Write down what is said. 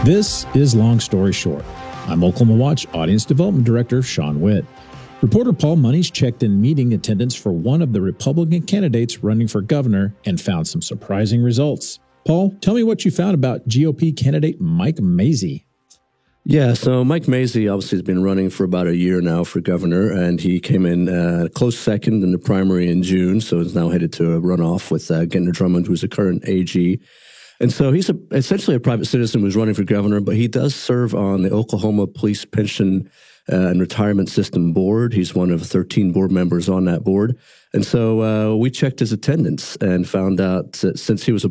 This is Long Story Short. I'm Oklahoma Watch Audience Development Director Sean Witt. Reporter Paul Muniz checked in meeting attendance for one of the Republican candidates running for governor and found some surprising results. Paul, tell me what you found about GOP candidate Mike Mazzei. Yeah, so Mike Mazzei obviously has been running for about a year now for governor, and he came in a close second in the primary in June, so is now headed to a runoff with Gentner Drummond, who's the current AG. And so he's essentially a private citizen who's running for governor, but he does serve on the Oklahoma Police Pension and Retirement System Board. He's one of 13 board members on that board. And so we checked his attendance and found out that since he was